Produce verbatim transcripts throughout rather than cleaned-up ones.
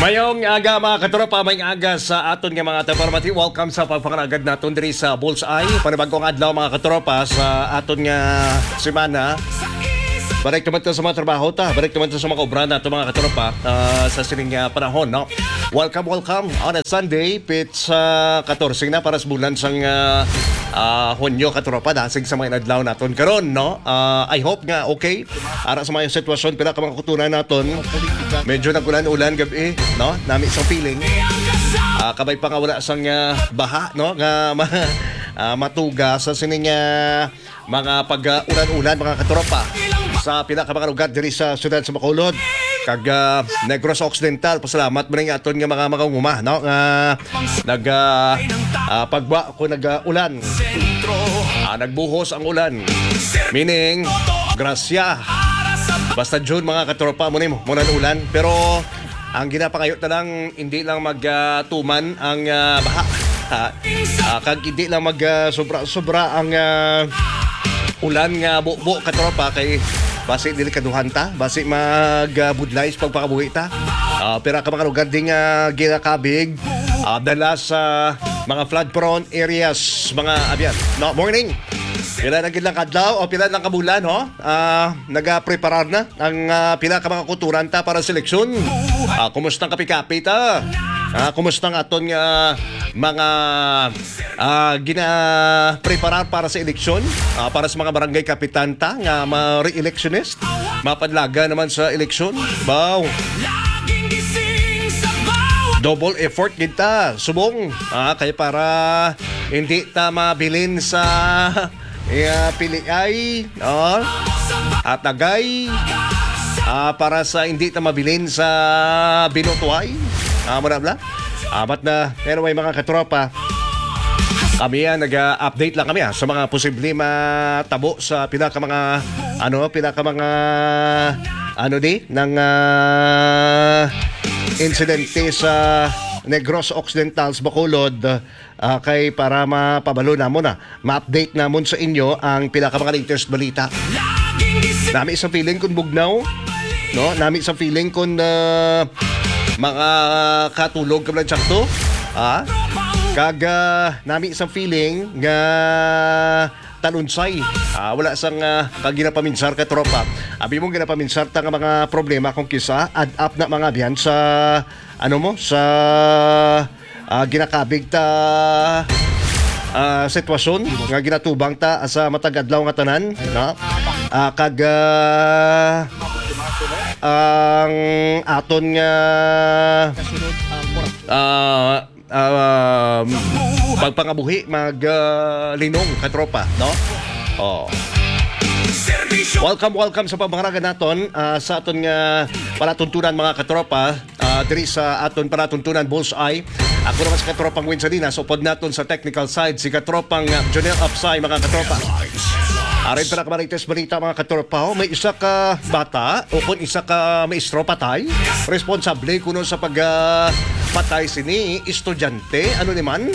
Mayong aga mga katropa, mayong aga sa aton nga mga taparmati. Welcome sa pagpakanagad naton diri sa Bullseye. Panibagong adlaw mga katropa sa aton nga semana. Balik naman to sa mga trabaho ta. Balik naman to sa mga obra nato mga katropa uh, sa sining uh, panahon, no? Welcome, welcome on a Sunday. Pits uh, fourteen na para sa bulan sang uh, uh, Hunyo katropa. Dasig sa mga adlaw naton karon, no? Uh, I hope nga okay. Ara sa mga sitwasyon pila ka mga kutunan naton. Medyo nagulan-ulan gabi, no? Nami isang feeling. Uh, kabay pa nga wala sang uh, baha, no? Nga ma, uh, matuga sa sining uh, mga pag-ulan-ulan mga katropa sa pila ka mga lugar diri sa siyudad sa Bacolod kag uh, Negros Occidental. Pasalamat mo rin aton nga mga mga umuma, no? Nga nag uh, uh, pagba ko nag-ulan. Uh, nagbuhos ang ulan. Meaning, grasya. Basta June mga katropa mo nimo muna ulan, pero ang ginapangayo tanang hindi lang magtuman uh, ang uh, baha. Uh, uh, kag hindi lang mag uh, sobra-sobra ang uh, ulan nga buo katropa kay basi delikaduhan ta, basi mag-budlays uh, pagpakabuhi ta. Uh, pero ka mga lugar ding uh, ginakabig uh, dala sa mga flood-prone areas, mga abyan. No, morning! Pila na gilang kadlaw o pila ng kabulan, ho? Uh, nag-preparar na ang uh, pila ka mga kuturan ta para sa seleksyon. Uh, kumusta ang kapi-kapi ta? Uh, kumusta ang aton uh, mga uh, gina-preparar para sa eleksyon? Uh, para sa mga barangay kapitan ta nga ma-re-electionist? Mapadlaga naman sa eleksyon? Wow! Double effort kita, subong. Uh, kaya para hindi ta mabilin sa uh, piliay, no? At tagay, uh, para sa hindi ta mabilin sa binutuay. Ah, uh, marabla. Amat na, pero may mga katropa. Kami yan, nag-update lang kami ha, sa mga posible matabo sa pinaka mga, ano, pinaka mga, ano di, ng uh, insidente sa Negros Occidentals, Bacolod, uh, kay para mapabalo na mo na, ma-update na mo sa inyo ang pinaka mga latest balita. Nami isang feeling kung bugnaw, no? Nami isang feeling kung uh, mga katulog ka lang sakto, ah? Kaga nami isang feeling nga talunsay. Ah, wala sang uh, kaginapaminsar ka tropa. Abi mo ginapaminsar ta nga mga problema kung kisa add up na mga biyan sa ano mo sa uh, ginakabig ta uh, sitwasyon nga ginatubang ta sa matagadlaw nga tanan, no? Uh, kaga ang aton nga uh, uh, pagpangabuhi maglinong uh, katropa, no? Oh. Welcome, welcome sa pamangaragan naton uh, sa aton nga palatuntunan mga katropa uh, diri sa aton palatuntunan Bullseye. Ako naman sa katropang Winsalina, so pod naton sa technical side si katropang uh, Jonel Upside mga katropa. Arin pa na kamarites balita mga katropa, may isa ka bata o kung isa ka maestro patay, responsable kuno sa pagpatay uh, sini estudyante, ano naman?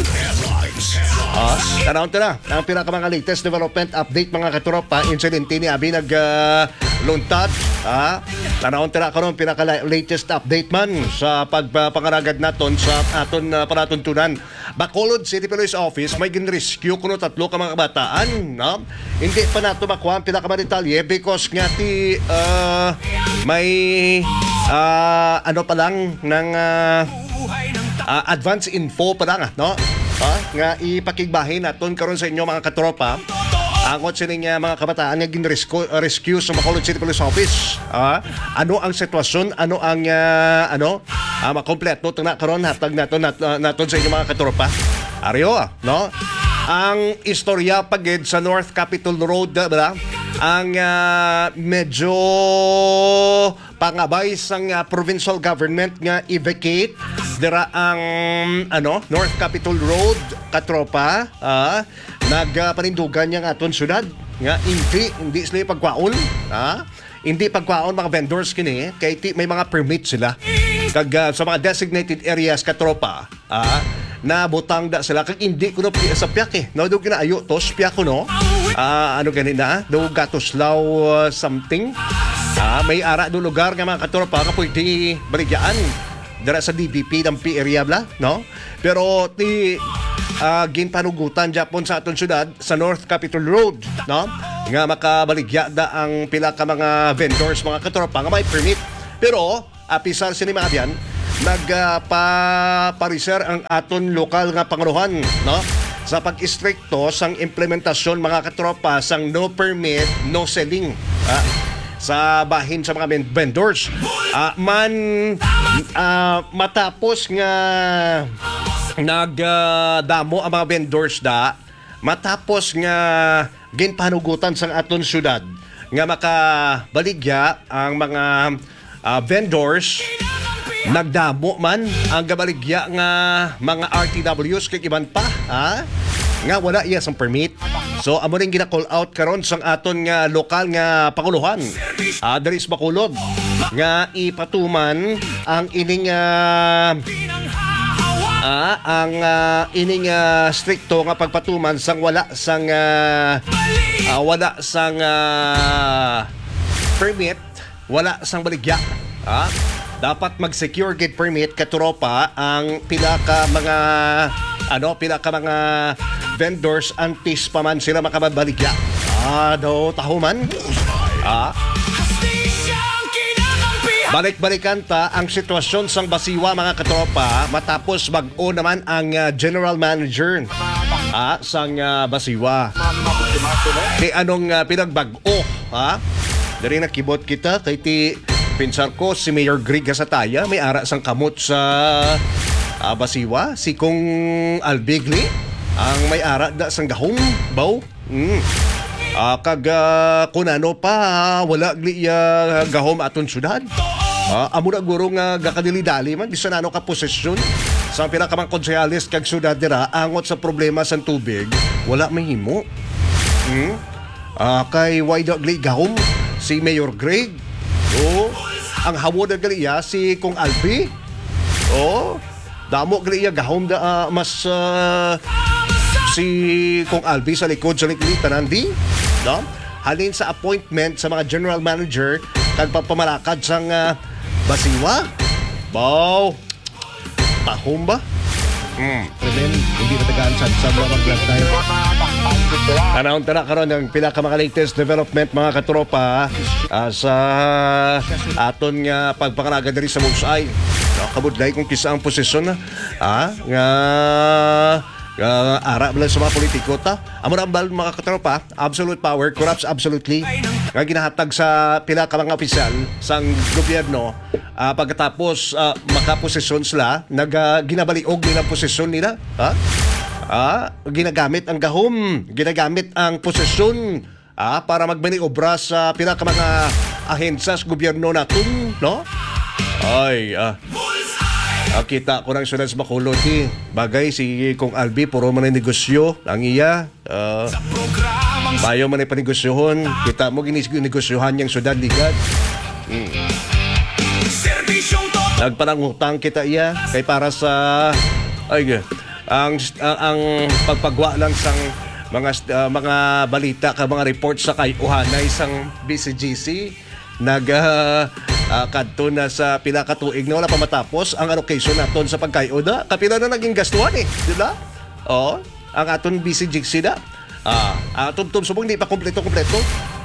Ah, tanawin to na ang pinaka mga latest development update mga katropa, insidente ni Abi nag uh, luntad. Ah, tanawin to na karon pinaka latest update man sa pagpangaragad naton sa aton uh, panatuntunan. Bacolod City Police Office may gin-rescue kuno tatlo ka mga kabataan, no? Hindi pa nato makuha ang pinakamadetalye because nga ti uh, may uh, ano pa lang ng uh, uh, advance info pa lang, no? Uh, nga ipakigbahin naton karon sa inyo mga katropa. Angot sining uh, mga kabataan nga gin-rescue uh, rescue sa Bacolod City Police Office. Uh, ano ang sitwasyon? Ano ang uh, ano? Uh, makompleto ito na karon hatag naton nat, uh, naton sa inyo mga katropa. Aryo, no? Ang istorya pagid sa North Capitol Road, ba? Ang uh, medyo pangabay sang uh, provincial government nga i-vacate dira ang ano North Capitol Road katropa, uh, nagpanindugan uh, yang aton syudad nga hindi hindi sila pagkwaon, ha? Hindi pagkwaon mga vendors kini kay ti, may mga permit sila kag uh, sa mga designated areas katropa, ah, na butang da sila kag hindi kuno sa piyak eh, no? Do ginaayo to piyak kuno, ah, ano ganina do gatoslaw uh, something, ah, may ara do lugar nga mga katropa nga pwede baligyan dara sa D B P ng P area bla, no? Pero ti uh, ginpanugutan Japon sa aton syudad sa North Capitol Road, no? Nga makabaligya da ang pila ka mga vendors, mga katropa nga may permit. Pero apisar sini mga diyan nagpa-pariser ang aton lokal nga pangunuhan, no? Sa pag-istrikto sang implementasyon mga katropa sang no permit, no selling. Ah, sa bahin sa mga vendors. Uh, man uh, matapos nga nagdamo uh, ang mga vendors da, matapos nga ginpanugutan sang aton syudad nga makabaligya ang mga uh, vendors, nagdamo man ang gabaligya nga mga R T Ws kay iban pa, ha? Nga wala iya sang permit. So amo ring gina-call out karon sang aton nga lokal nga panguluhan. Ah, diri sa Bacolod nga ipatuman ang ining uh, ah, ang uh, ining uh, strikto nga pagpatuman sang wala sang uh, uh, wala sang uh, permit, wala sang baligya. Ah, dapat mag-secure gate permit katuropa ang pila ka mga ano, pila ka mga vendors antis pa man sila makababaligya. Ah, do taho man. Ah. Balik-balikan ta ang sitwasyon sang Basiwa mga katropa matapos bag-o naman ang uh, general manager ah, sang uh, Basiwa. Di anong uh, pinagbag-o, ha? Dari nakibot kita kay ti pinsar ko si Mayor Greg Gasataya, may ara sang kamot sa uh, Basiwa, si Kong Albigli ang may ara da sang gahom baw. Mm. Uh, kag uh, kunano pa wala gli uh, gahom aton syudad. Uh, amo na guro nga gakadili-dali man bisan ano ka posisyon sa pila ka mga konsehalis kag syudad dira angot sa problema sa tubig, wala mahimo. Mm. Uh, kay why da gli gahom si Mayor Greg. Oh, ang hawod na gali si Kong Albi. Oh, damo gali gahom da uh, mas uh, si Kong Albi sa likod sa liklitan nandi, no? Halin sa appointment sa mga general manager kag papamalakad sang uh, Basiwa. Baw. Tahom ba? Mm. Then, hindi natagaan sa sa mga mag-vlog tayo. Anong tara karon ng pila ka mga latest development mga katropa uh, sa aton nga pagpangalaga diri sa Bullseye. Kabudlay kung kisa ang posisyon na ah, nga Uh, ara lang sa mga politiko ta. Amo na ambal mga katropa, absolute power corrupts absolutely. Nga ginahatag sa pila ka mga opisyal sang gobyerno uh, pagkatapos uh, makaposisyon sila, nag uh, ginabaliog nila posisyon nila, ha? Ah, ginagamit ang gahom, ginagamit ang posisyon ah, para magbaniobra sa pila ka mga ahensya sa gobyerno natin, no? Ay, ah Uh, kita ko ng sunod sa Bacolod eh. Bagay si Kong Albi puro man negosyo ang iya uh, bayo man ay panegosyohon. Kita mo gininegosyohan niyang syudad ligad. hmm. Nagpanangutang kita iya kay para sa ay ang ang, ang pagpagwa lang sang mga uh, mga balita ka mga report sa kay uhanay sang B C G C nag uh, Uh, kadto na sa pila ka tuig na wala pa matapos ang allocation naton sa pagkayoda. Kapila na naging gastuhan eh, di ba? Oh, ang aton B C G C da. Ah, aton tum subong di pa kompleto-kompleto.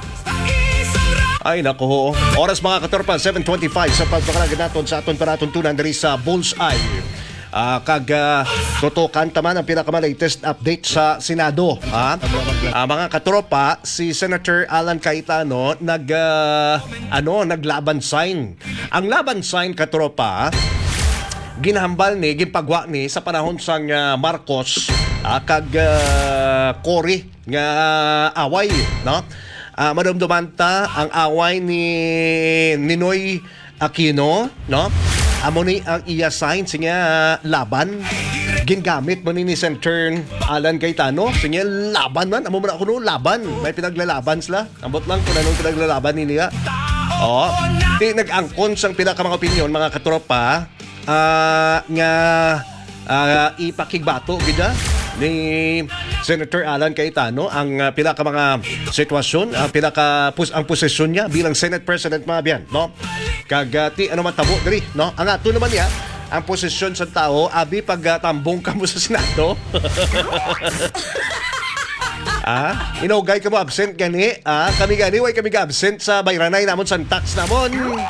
Ay nako. Oras mga katorpa seven twenty-five sa pagpakalaga naton sa aton para aton tunan diri sa Bullseye. Uh, kag uh, tutukan taman ang pinaka-latest update sa Senado. Ha? Uh, mga katropa, si Senator Alan Cayetano nag uh, ano naglaban sign. Ang laban sign katropa ginahambal ni ginpagwa ni sa panahon sang uh, Marcos uh, kag uh, Cory nga uh, away, no? Uh, madumduman ta ang away ni Ninoy Aquino, no? Amo ni ang iya sign siya laban gingamit mo ni Senator Alan Cayetano siya laban man amo man ako no laban may pinaglalaban sila ambot lang kung anong pinaglalaban ni niya. Oh, di nag-angkon sang pila ka mga opinion mga katropa uh, nga uh, ipakigbato gida ni Senator Alan Cayetano ang uh, pila ka mga sitwasyon, ang uh, pila ka pus ang posisyon niya bilang Senate President mga biyan, no? Kagati ano man tabo diri, no? Ang ato naman niya ang posisyon sa tao, abi pag uh, tambong ka mo sa Senado. Ah, inugay ka mo absent gani. Ah, kami gani way kami absent sa bayranay namon sa tax namon.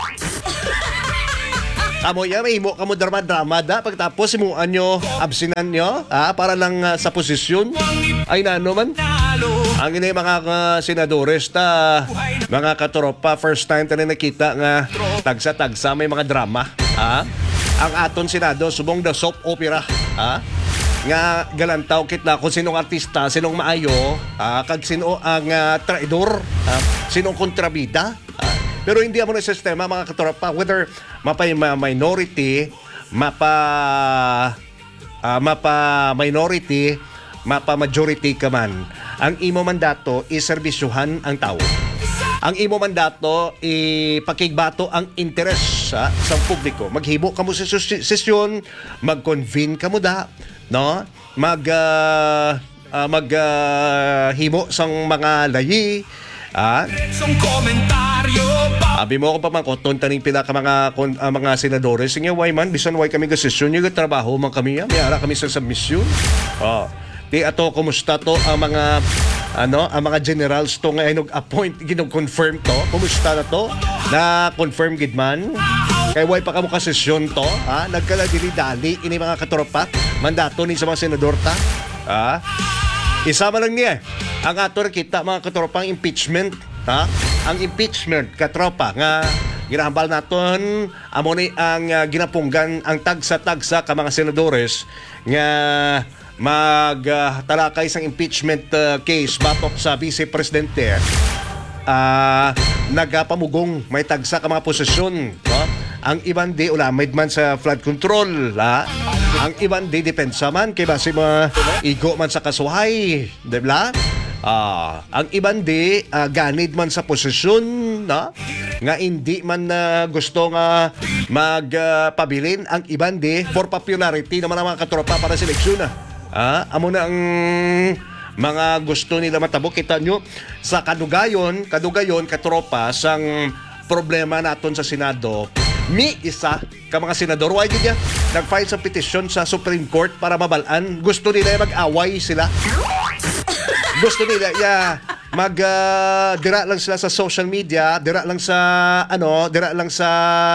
Amo ya may imo kamo drama-drama da pagtapos imuan nyo absinan nyo ah, para lang uh, sa posisyon. Ay nano man. Ang ini mga uh, senadores ta mga katropa first time ta nakita nga tagsa-tagsa may mga drama. Ah, ang aton senado subong the soap opera. Ah, nga galantaw kitna kung sinong artista, sinong maayo, ah, kag sino ang uh, traidor, ah, sinong kontrabida. Ah, pero hindi amo na sistema mga katropa whether mapa minority, mapa uh, mapa minority, mapa majority ka man. Ang imo mandato is serbisyuhan ang tao. Ang imo mandato ipakigbato ang interes sa, sa publiko. Maghimo ka mo sa sesyon, mag-convene ka mo da, no? Mag uh, uh, mag uh, himo sang mga layi, ah. Abi mo ko pa man koton taning pila ka mga uh, mga senadores sige why man bisan why kami ga sesyon yung trabaho man kami ya. May ara kami sa submission. Oh. Di ato kumusta to ang mga ano ang mga generals to nga inog-appoint ginog-confirm to. Kumusta na to? Na confirm gid man. Kay way pa kamo ka sesyon to, ha? Nagkala dili-dali ini mga katropa, mandato ni sa mga senador ta. Ha? Isama lang niya ang ato kita mga katropa ang impeachment, ha? Ang impeachment katropa nga ginahambal naton amo ni ang uh, ginapunggan ang tagsa-tagsa ka mga senadores nga magtalakay uh, sang impeachment uh, case batok sa Vice Presidente. Uh, nagapamugong may tagsa ka mga posisyon, no? Ang iban di ulamid man sa flood control, ha? Ang iban di depensa man kay base mga igo man sa kasuhay, di ba? Ah, ang iban di uh, ganid man sa posisyon, no? Nga hindi man uh, gusto nga magpabilin uh, ang iban di for popularity naman ang mga katropa para sa eleksyon. Ah, amo na ang mga gusto nila matabo. Kita nyo sa kadugayon, kadugayon, katropa, sang problema naton sa Senado, mi isa ka mga senador, why gid ya nag-file sa petition sa Supreme Court para mabalaan. Gusto nila mag-away sila. Gusto nila ya mag uh, dira lang sila sa social media, dira lang sa ano, dira lang sa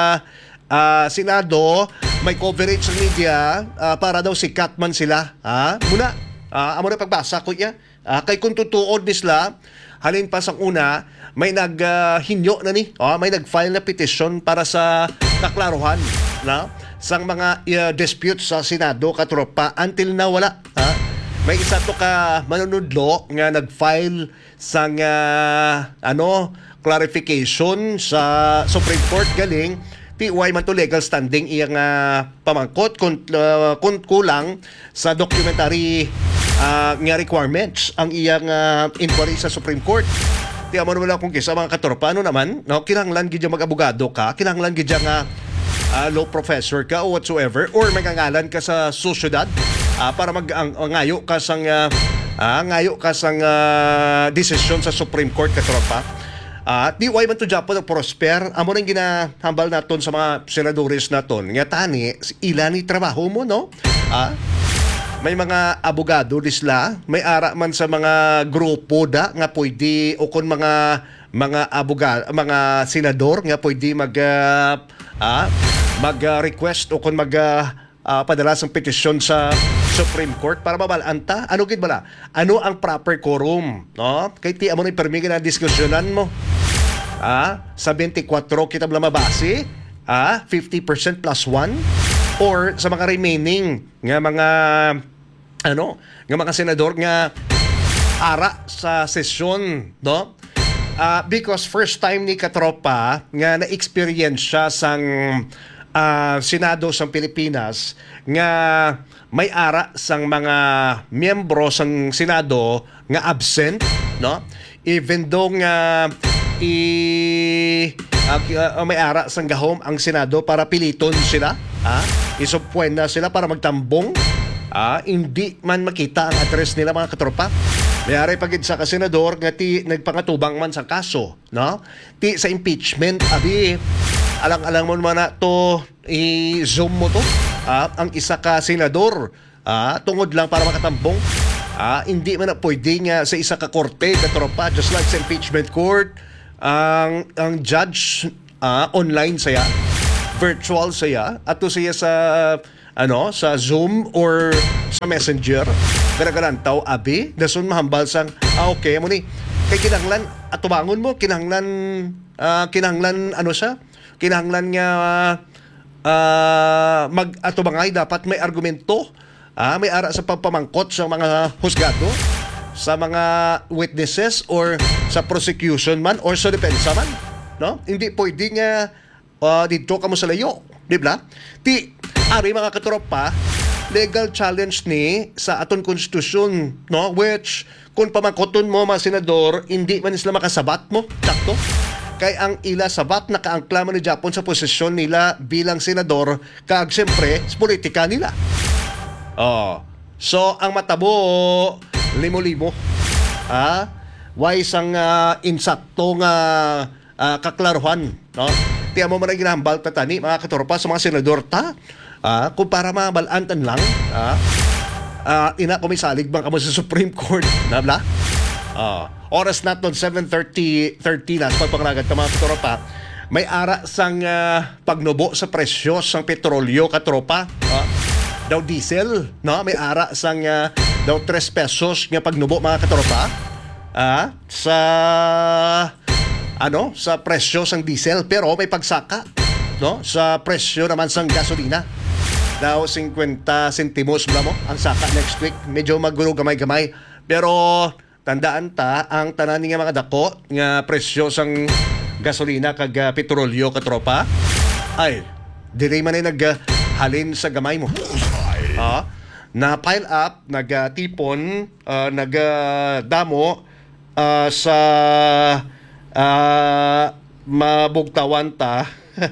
uh, Senado, may coverage sa media uh, para daw sikat man sila. Ha? Muna, uh, amo na pagbasa ko ya. Uh, kay kung tutuod nisla, halin pa sang una, may naghinyo uh, na ni, oh, may nag-file na petition para sa kaklaruhan na sang mga uh, disputes sa Senado katropa. Until na wala. Ha? May isa to ka manunudlo nga nag-file sang uh, ano clarification sa Supreme Court galing P Y man to legal standing iyang uh, pamangkot kung, uh, kung kulang sa documentary uh, nga requirements ang iyang uh, inquiry sa Supreme Court. Di amo naman akong kisa mga katropa, ano naman, no? Kinahanglan gid mag-abogado ka, kinahanglan gid nga uh, law professor ka or whatsoever, or magangalan ka sa sosyedad uh, para mag ang, ang ngayo ka sang uh, uh, ngayo ka sang uh, desisyon sa Supreme Court katropa. Uh, di way man to Japon ang prosper, amo nang ginahambal naton sa mga senadores naton. Nga tani ila ni trabaho mo, no? Ah, may mga abogado disla, may ara man sa mga grupo da nga pwede o kon mga mga abogado, mga senador nga pwede mag uh, ah, mag uh, request o kon mag uh, uh, padala sang petisyon sa Supreme Court para mabalaan ta. Ano gid bala? Ano ang proper quorum, no? Kay ti amo ni permi na diskusyonan mo. Ah, sa twenty-four kita bala mabase, ah, fifty percent plus one or sa mga remaining nga mga ano, nga mga senador nga ara sa sesyon, no? Uh, because first time ni katropa nga na-experience siya sang uh, Senado sang Pilipinas nga may ara sang mga miyembro sang Senado nga absent, no? Even though nga i uh, uh, may ara sang gahom ang Senado para piliton sila, ah, isupwen na sila para magtambong. Ah, hindi man makita ang address nila mga katropa. Mayari pagid sa kasenador nga ti nagpangatubang man sa kaso, no? Ti sa impeachment abi alang-alang mo man na to i-zoom mo to. Ah, ang isa ka senador ah, tungod lang para makatambong. Ah, hindi man na pwede nga sa isa ka korte katropa just like sa impeachment court ang ang judge ah, online saya, virtual saya ato siya sa ano sa Zoom or sa Messenger garagaran taw abi dason mahambal sang ah okay mo ni kay kinahanglan atubangon mo kinahanglan uh, kinahanglan ano siya kinahanglan nga uh, mag atubangay dapat may argumento ah may ara sa pagpamangkot sa mga husgado sa mga witnesses or sa prosecution man or sa depensa man no hindi pwede nga uh, dito ka mo sa layo di ba ti ari mga katropa legal challenge ni sa aton konstitusyon no which kung pamangkoton mo mga senador hindi man sila makasabat mo sakto kay ang ila sabat nakaangkla man ni Japon sa posisyon nila bilang senador kag siyempre sa politika nila oh so ang matabo limo-limo ah why sang uh, insakto nga uh, kaklaruhan no tiyan mo man ang ginahambal ta tani mga katropa sa mga senador ta Ah, kung para mabalantan lang, ah, ah, ina kumisalig bang kamo sa Supreme Court, na bla? Ah, oras naton seven thirty thirty na sa pagpanglagat ta mga katropa. May ara sang uh, pagnubo sa presyo sang petrolyo katropa. Ah, daw diesel, no? May ara sang uh, daw tres pesos nga pagnubo mga katropa. Ah, sa ano, sa presyo sang diesel pero may pagsaka, no? Sa presyo naman sang gasolina. Daw fifty centimos ba mo ang saka next week. Medyo magulo gamay-gamay. Pero tandaan ta, ang tanan nga mga dako nga presyo sang gasolina kag uh, petrolyo katropa ay diri man ay naghalin sa gamay mo. Ah, na pile up, nagtipon, uh, nagdamo uh, sa uh, mabugtawan ta.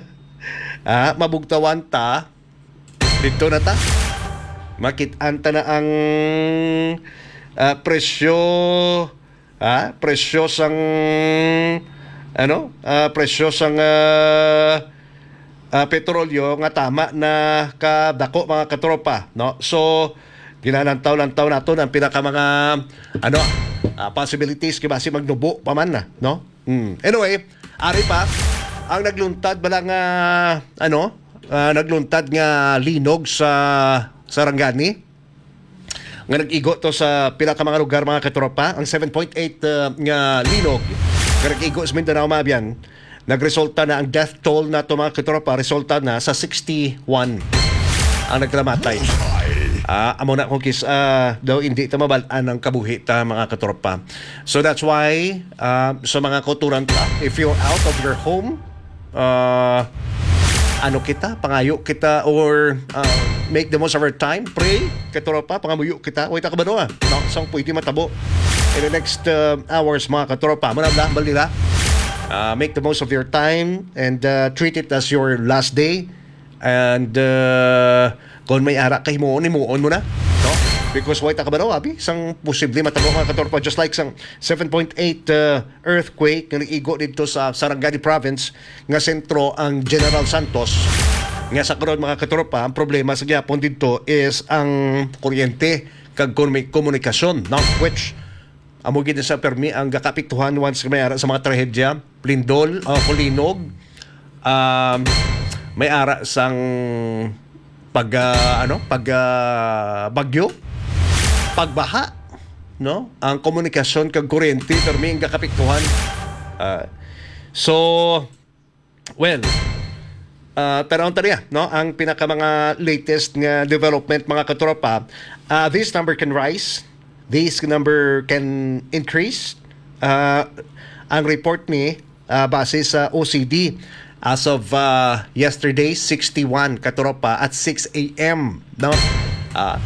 ah, mabugtawan ta dito na ta makit-an ta na ang uh, presyo ah presyo sang ano uh, presyo sang uh, uh, petrolyo nga tama na kadako mga katropa no so ginanantaw-lantaw nato ang pinaka mga ano uh, possibilities kay basi magnubo pa man na no hmm. Anyway ari pa ang nagluntad bala nga ano Uh, nagluntad nga linog sa Sarangani nga nag-igo to sa pila ka mga lugar mga katropa ang seven point eight uh, nga linog nga nag-igo sa Mindanao Mabian nagresulta na ang death toll na to mga katropa resulta na sa sixty-one ang nagkamatay uh, amo na kung kis uh, daw hindi ta mabalaan ang kabuhi ta mga katropa so that's why uh, sa mga kuturan ta if you're out of your home uh, ano kita, pangayo kita or uh, make the most of our time, pray, katropa, pangamuyo kita, wait ka ba doon? No? Isang pwede matabo in the next uh, hours mga katropa. Manabla, balila. Uh, make the most of your time and uh, treat it as your last day and uh, kung may ara kay mo, imuon mo na. No? Because wait ka ba doon, abi? Isang posible matabo mga katropa just like isang seven point eight uh, earthquake na nag-igo dito sa Sarangani Province nga sentro ang General Santos nga sa karon mga katropa ang problema sa gyapon dito is ang kuryente kag komunikasyon no which amo gid sa permi ang gakapiktuhan once may ara sa mga trahedya lindol uh, kulinog um, may ara sang pag uh, ano pag uh, bagyo pagbaha no ang komunikasyon kag kuryente permi ang gakapiktuhan uh, so well uh, tanawon taniya no ang pinaka mga latest nga development mga katropa uh, this number can rise this number can increase uh, ang report ni uh, base sa O C D as of uh, yesterday sixty-one katropa at six a.m. no uh,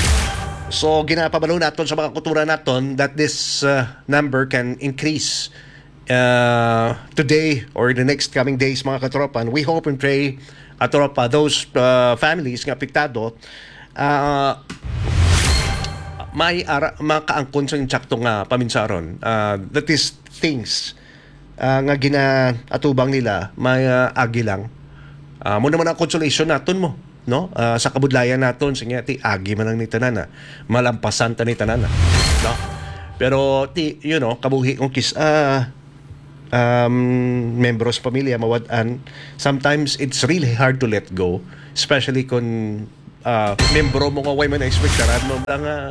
so ginapabalo naton sa mga kultura naton that this uh, number can increase uh, today or the next coming days mga katropa and we hope and pray katropa those uh, families nga apektado uh, may ara makaangkon sa insakto nga paminsaron. Uh, that is things uh, nga gina atubang nila may uh, agi lang. Uh, mo naman ang consolation naton mo, no? Uh, sa kabudlayan naton sige ti agi man lang ni tanan, malampasan ta ni tanan, no? Pero ti you know kabuhi kung kis uh, um membros pamilya mawad-an, sometimes it's really hard to let go, especially kung uh, membro mo nga way man expectaran mo lang uh,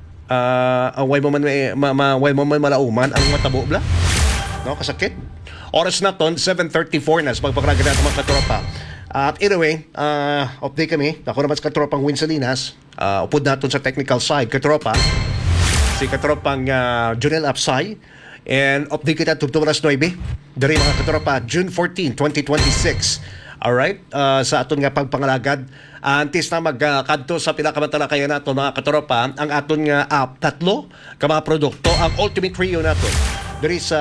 uh, way mo man ma, ma, way mo man malauman ang matabo bla, no? Kasakit. Oras na ton seven thirty-four na sa pagpakraga natin mga katropa. At anyway, uh, update kami. Ako naman sa katropang Win Salinas. Uh, upod natin sa technical side, katropa. Si katropang uh, Junel Apsay. And update kita tugtong alas nine. Dari mga katropa, June fourteenth, twenty twenty-six. Alright? Uh, sa aton nga pagpangalagad. Uh, antes na magkadto uh, sa pinakamatala kaya nato mga katropa, ang aton nga uh, tatlo ka mga produkto, ang Ultimate Trio nato. Dari sa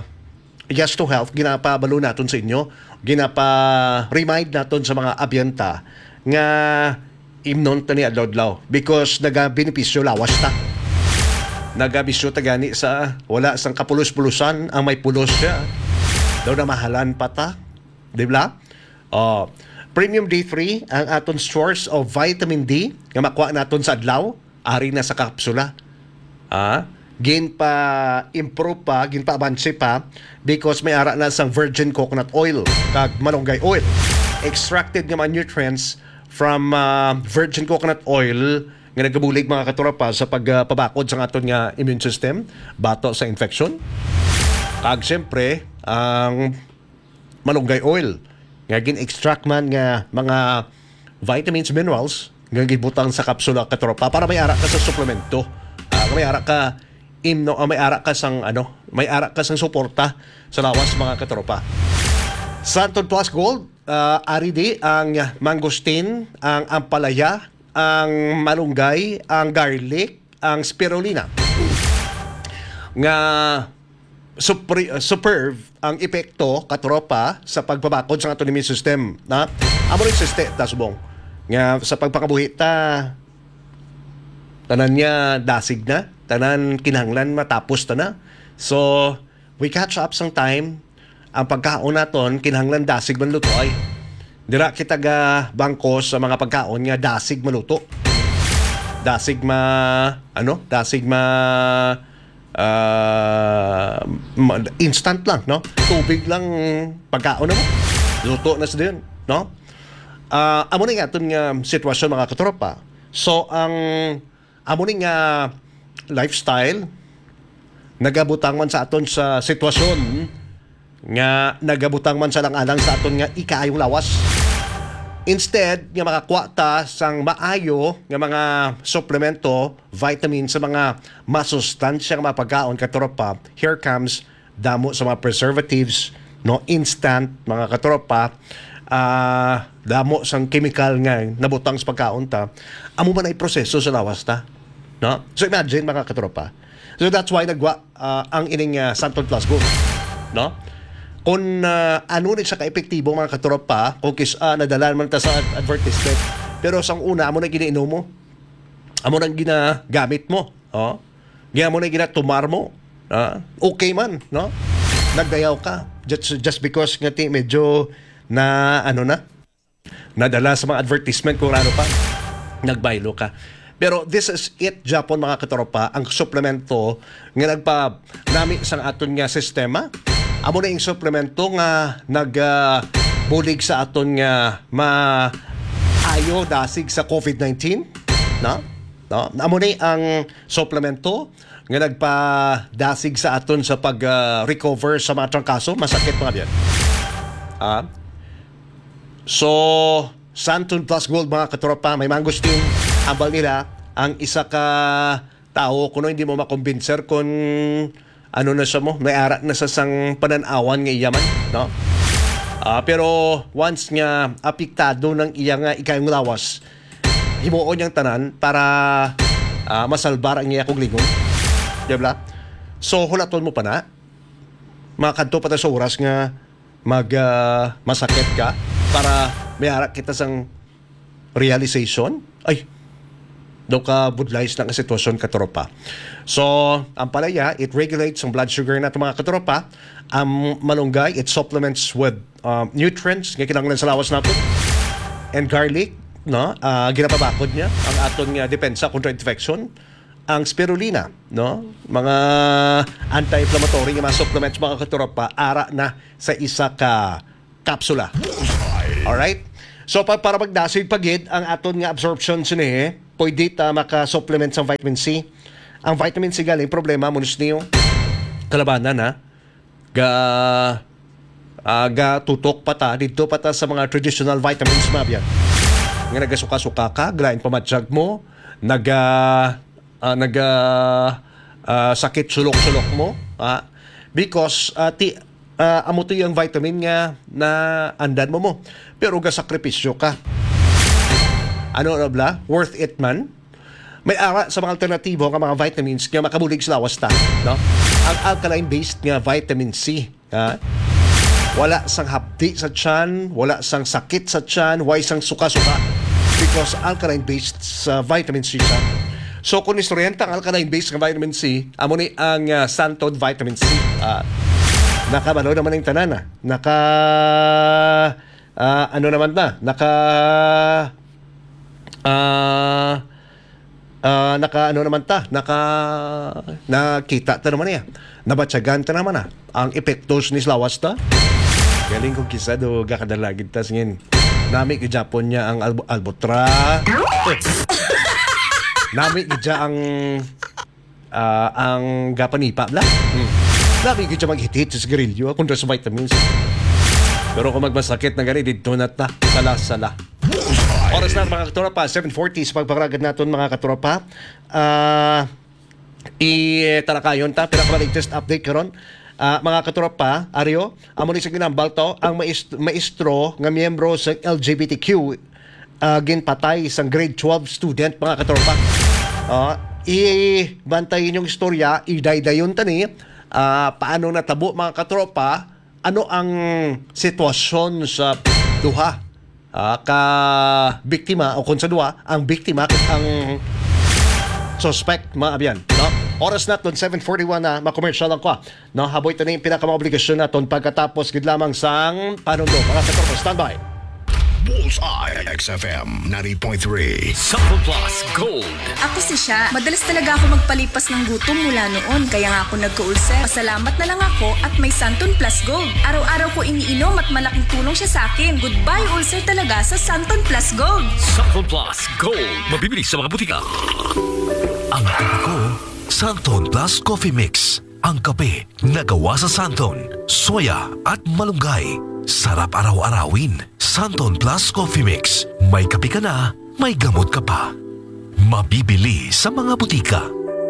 Yes to Health, ginapabalo naton sa inyo, ginapa-remind naton sa mga abyanta nga imnon ta ni adlaw because naga-benepisyo lawas ta. Naga-bisyo ta gani sa wala sang kapulos-pulusan, ang may pulos siya. Daw na mahalan pa ta. Di ba? Uh, Premium D three, ang aton source of vitamin D nga makuha naton sa adlaw, ari na sa kapsula. Ah, gin pa improve pa, gin pa abanse pa because may ara na sang virgin coconut oil kag malunggay oil, extracted nga mga nutrients from uh, virgin coconut oil nga nagabulig mga katropa sa pagpabakod uh, sa aton nga immune system bato sa infection. Kag siyempre ang malunggay oil nga gin extract man nga mga vitamins, minerals nga gibutang sa kapsula katropa para may ara ka sa suplemento, uh, may ara ka imno, uh, may ara ka sang ano, may ara ka sang suporta sa lawas mga katropa. Santon Plus Gold, uh, ari di ang mangosteen, ang ampalaya, ang malunggay, ang garlic, ang spirulina. Nga super, uh, superb ang epekto katropa sa pagbabakod sa aton immune system, na amo rin system ta subong nga sa pagpakabuhi ta tanan niya dasig na, tanan kinahanglan matapos ta na. So we catch up sang time, ang pagkaon naton kinahanglan dasig man luto ay dira kita ga bangko sa mga pagkaon nga dasig maluto, dasig ma ano dasig ma uh, instant lang, no? Tubig lang pagkaon na mo, luto na sa din, no? Uh, amo ni nga aton nga sitwasyon mga katropa. So ang amo ni nga lifestyle nagabutang man sa aton sa sitwasyon nga nagabutang man sa lang-alang sa aton nga ikaayong lawas. Instead nga makakuha ta sang maayo nga mga suplemento, vitamins sa mga masustansyang mga pagkaon katropa, here comes damo sa mga preservatives, no, instant mga katropa, uh, damo sang chemical nga nabutang sa pagkaon ta, amo man ay proseso sa lawas ta, no? So imagine mga katropa. So that's why nagwa uh, ang ining uh, Santon Plus Gold, no? Kung uh, ano rin sa ka-epektibo mga katropa, kung kis uh, nadalan man ta sa advertisement, pero sang una amo na giniinom mo, amo nang ginagamit mo, oh, gina mo na ginatumar mo, uh, okay man, no? Nagdayaw ka just just because nga ti medyo na ano na nadala sa mga advertisement kung ano pa, nagbaylo ka. Pero this is it, Japon mga katropa, ang suplemento nga nagpa nami sang aton nga sistema. Amo na yung suplemento nga nagbulig uh, sa aton nga maayo dasig sa COVID nineteen, no? No? Amo na ang suplemento nga nagpa-dasig sa aton sa pag-recover uh, sa mga trangkaso, masakit mga biyan. Ah. So, Santon Plus Gold mga katropa, may mangosteen, ambal nila ang isa ka tao kuno hindi mo makumbinser kung ano na siya mo, may ara na sa sang pananawan nga iyaman, no? Uh, pero once nga apektado ng iya nga ikayong lawas, himuon niyang tanan para uh, masalbar ang iya kong lingon. Diba? So, hulaton mo pa na, makadto pa ta sa oras nga mag uh, masakit ka para may ara kita sang realization. Ay, do ka budlays na nga sitwasyon katropa. So, ang palaya, it regulates ang blood sugar nato mga katropa. Ang malunggay, it supplements with um, nutrients nga kinahanglan sa lawas nato. And garlic, no, uh, ginapabakod niya ang atong uh, depensa kontra infection. Ang spirulina, no, mga anti-inflammatory nga mga supplements mga katropa, ara na sa isa ka kapsula. Alright? So, pa para magdasig pagid ang aton nga absorption sini, pwede ta maka-supplement sa vitamin C. Ang vitamin C galing problema mo niyo kalabanan na ga uh, ga tutok pa ta dito pa ta sa mga traditional vitamins mabyan. Nga nagasuka-suka ka, glain pamatsyag mo, naga uh, naga uh, sakit sulok-sulok mo, uh, because uh, ti uh, amo to yung vitamin nga na andan mo mo. Pero ga sakripisyo ka. Ano na bla? Worth it man? May ara sa mga alternatibo nga mga vitamins nga makabulig sa lawas ta, no? Ang alkaline-based nga vitamin C, ha? Wala sang hapdi sa tiyan, wala sang sakit sa tiyan, wala sang suka-suka because alkaline-based sa vitamin C siya. So kung istoryenta ang alkaline-based nga vitamin C, amo ni ang uh, Santod vitamin C. Uh, nakabalo naman yung tanan, ha? Naka uh, ano naman na? Naka Ah, uh, uh, naka ano naman ta, naka nakita ta naman niya. Nabatsagan ta naman na ang epektos ni lawas ta. Galing ko kisa do gakadalagid ta singin. Nami ki Japon niya ang alb- albotra. Nami ki ang uh, ang gapanipa bla. Hmm. Nami ki maghitit sa sigarilyo kontra sa vitamins. Pero kung magmasakit na gani dito na ta, sala-sala. Oras na mga katropa, seven forty sa pagpakaragad natin mga katropa. Uh, I-talakayon ta, pinaka-latest update karon. Uh, mga katropa, Aryo, amo ni sa ginambal to, ang maestro, maestro nga miyembro sa L G B T Q uh, ginpatay sa grade twelve student mga katropa. Uh, I-bantayin yung istorya, i-daydayon tani, uh, paano natabo mga katropa, ano ang sitwasyon sa duha Uh, ka biktima o kung sa duwa, ang biktima ang suspect mga abyan, no? Oras naton seven forty-one na ma-commercial lang ko, no? Haboy ito na yung pinaka-obligasyon naton pagkatapos gid lamang sang panundo mga katropa. Standby. Bullseye X F M ninety point three Sample Plus Gold. Ako si Sha. Madalas talaga ako magpalipas ng gutom mula noon. Kaya nga ako nagka-ulcer. Pasalamat na lang ako at may Santon Plus Gold. Araw-araw ko iniinom at malaking tulong siya sa akin. Goodbye ulcer talaga sa Santon Plus Gold. Sample Plus Gold. Mabibili sa mga butika. Ang kape ko, Santon Plus Coffee Mix. Ang kape na gawa sa Santon, soya at malunggay. Sarap araw-arawin. Santon Plus Coffee Mix. May kape ka na, may gamot ka pa. Mabibili sa mga butika.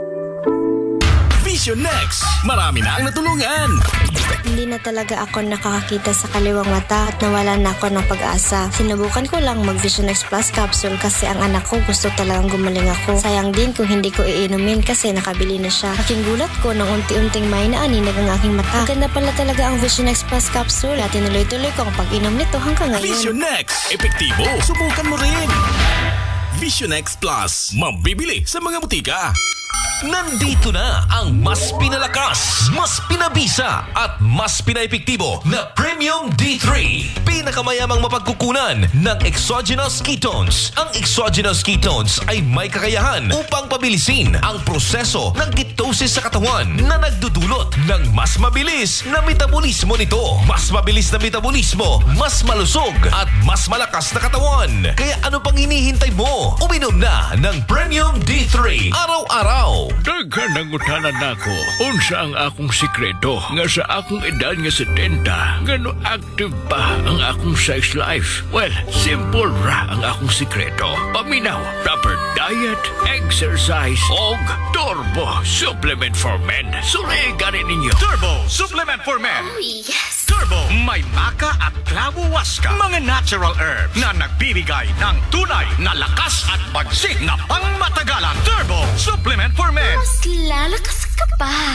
Vision Next. Marami na ang natulungan. Hindi na talaga ako nakakakita sa kaliwang mata at nawala na ako ng pag-asa. Sinubukan ko lang mag Vision X Plus capsule kasi ang anak ko gusto talagang gumaling ako. Sayang din kung hindi ko iinumin kasi nakabili na siya. Aking gulat ko nang unti-unting may naaninag ang aking mata. Maganda pala talaga ang Vision X Plus capsule at tinuloy-tuloy ko ang pag-inom nito hanggang ngayon. Vision Next. Epektibo. Subukan mo rin. Vision X Plus. Mabibili sa mga butika. Nandito na ang mas pinalakas, mas pinabisa at mas pinaepektibo na Premium D three. Pinakamayamang mapagkukunan ng exogenous ketones. Ang exogenous ketones ay may kakayahan upang pabilisin ang proseso ng ketosis sa katawan na nagdudulot ng mas mabilis na metabolismo nito. Mas mabilis na metabolismo, mas malusog at mas malakas na katawan. Kaya ano pang hinihintay mo? Uminom na ng Premium D three araw-araw. Daghan nangutanan nako unsa ang akong sikreto nga sa akong edad nga setenta ngano active pa ang akong sex life. Well, simple ra ang akong sikreto. Paminaw, proper diet, exercise og Turbo Supplement for Men. Surigan ninyo. Turbo Supplement for Men. Oh, yes! Turbo, may maka at klabo waska. Mga natural herbs na nagbibigay ng tunay na lakas at bagsik na pangmatagalan. Turbo Supplement for Men. Mas lalakas ka pa. System